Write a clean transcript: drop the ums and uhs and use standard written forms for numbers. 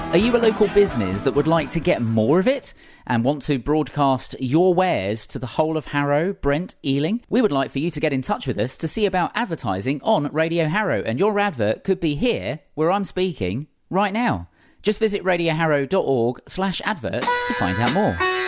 Are you a local business that would like to get more of it and want to broadcast your wares to the whole of Harrow, Brent, Ealing? We would like for you to get in touch with us to see about advertising on Radio Harrow, and your advert could be here where I'm speaking right now. Just visit radioharrow.org/adverts to find out more.